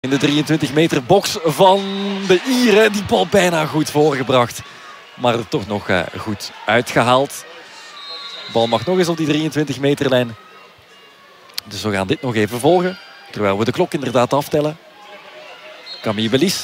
In de 23 meter box van de Ieren. Die bal bijna goed voorgebracht. Maar er toch nog goed uitgehaald. De bal mag nog eens op die 23 meterlijn. Dus we gaan dit nog even volgen. Terwijl we de klok inderdaad aftellen. Camille Belis.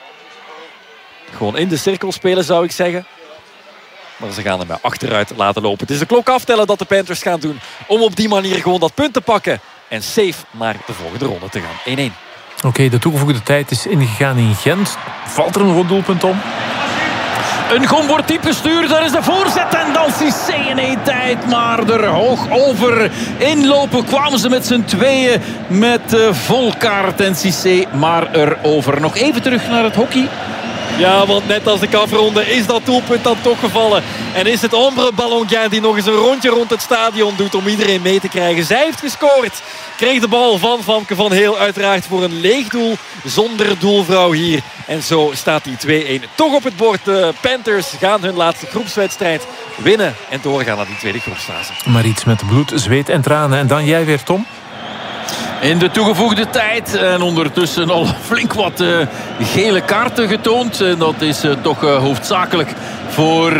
Gewoon in de cirkel spelen zou ik zeggen. Maar ze gaan hem achteruit laten lopen. Het is de klok aftellen dat de Panthers gaan doen. Om op die manier gewoon dat punt te pakken. En safe naar de volgende ronde te gaan. 1-1. Oké, de toegevoegde tijd is ingegaan in Gent. Valt er nog een doelpunt om? Een gom wordt diep gestuurd. Daar is de voorzet en dan Cissé in 1 tijd. Maar er hoog over inlopen kwamen ze met z'n tweeën met Volkaert en Cissé. Maar erover. Nog even terug naar het hockey. Ja, want net als ik afronde is dat doelpunt dan toch gevallen. En is het Ombre Ballonguin die nog eens een rondje rond het stadion doet om iedereen mee te krijgen. Zij heeft gescoord. Kreeg de bal van Famke van Heel uiteraard voor een leeg doel. Zonder doelvrouw hier. En zo staat die 2-1 toch op het bord. De Panthers gaan hun laatste groepswedstrijd winnen. En doorgaan naar die tweede groepsfase. Maar iets met bloed, zweet en tranen. En dan jij weer, Tom. In de toegevoegde tijd. En ondertussen al flink wat gele kaarten getoond. En dat is toch hoofdzakelijk voor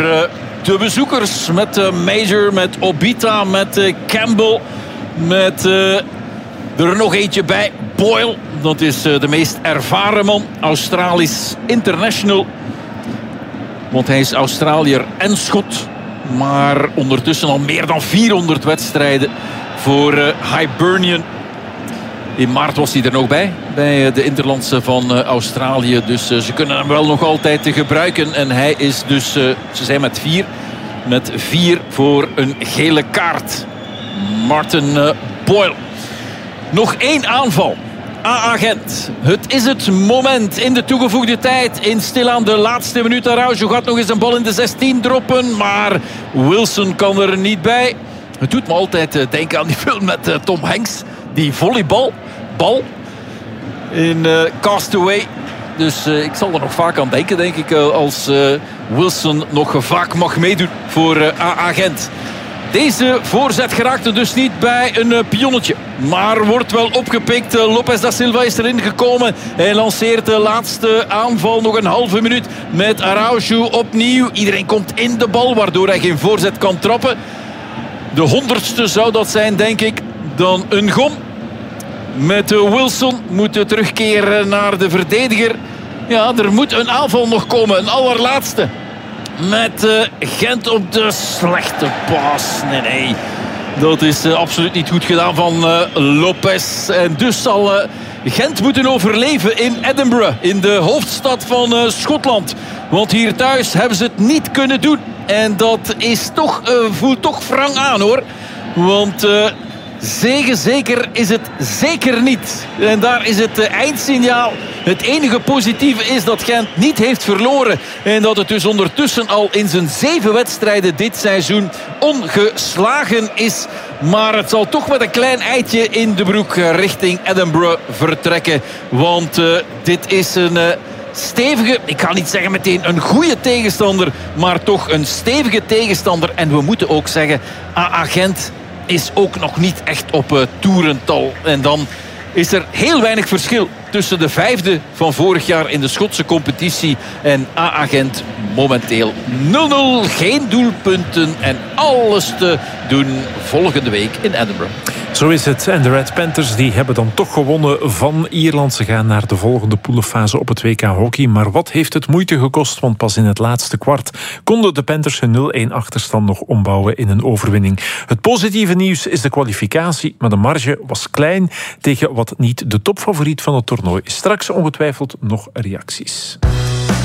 de bezoekers. Met Major, met Obita, met Campbell. Met er nog eentje bij. Boyle. Dat is de meest ervaren man. Australisch international. Want hij is Australiër en Schot. Maar ondertussen al meer dan 400 wedstrijden voor Hibernian. In maart was hij er nog bij de Interlandse van Australië. Dus ze kunnen hem wel nog altijd gebruiken. En hij is dus, ze zijn met 4 voor een gele kaart. Martin Boyle. Nog 1 aanval. AA Gent. Het is het moment in de toegevoegde tijd. In stilaan de laatste minuut. Araujo gaat nog eens een bal in de 16 droppen. Maar Wilson kan er niet bij. Het doet me altijd denken aan die film met Tom Hanks. Die volleybal. Bal in Castaway. Dus ik zal er nog vaak aan denken, denk ik, als Wilson nog vaak mag meedoen voor AA Gent. Deze voorzet geraakte dus niet bij een pionnetje. Maar wordt wel opgepikt. Lopez da Silva is erin gekomen. Hij lanceert de laatste aanval. Nog een halve minuut met Araujo opnieuw. Iedereen komt in de bal, waardoor hij geen voorzet kan trappen. De 100ste zou dat zijn, denk ik. Dan een gom. Met Wilson moet terugkeren naar de verdediger. Ja, er moet een aanval nog komen. Een allerlaatste. Met Gent op de slechte pas. Nee. Dat is absoluut niet goed gedaan van Lopez. En dus zal Gent moeten overleven in Edinburgh. In de hoofdstad van Schotland. Want hier thuis hebben ze het niet kunnen doen. En dat is toch, voelt toch wrang aan, hoor. Want zeker is het zeker niet. En daar is het eindsignaal. Het enige positieve is dat Gent niet heeft verloren. En dat het dus ondertussen al in zijn 7 wedstrijden dit seizoen ongeslagen is. Maar het zal toch met een klein eitje in de broek richting Edinburgh vertrekken. Want dit is een stevige, ik ga niet zeggen meteen een goede tegenstander, maar toch een stevige tegenstander. En we moeten ook zeggen, AA Gent is ook nog niet echt op toerental. En dan is er heel weinig verschil tussen de 5e van vorig jaar in de Schotse competitie en AA Gent momenteel 0-0. Geen doelpunten en alles te doen volgende week in Edinburgh. Zo is het. En de Red Panthers die hebben dan toch gewonnen van Ierland. Ze gaan naar de volgende poelenfase op het WK hockey. Maar wat heeft het moeite gekost? Want pas in het laatste kwart konden de Panthers hun 0-1 achterstand nog ombouwen in een overwinning. Het positieve nieuws is de kwalificatie. Maar de marge was klein tegen wat niet de topfavoriet van het toernooi. Straks ongetwijfeld nog reacties.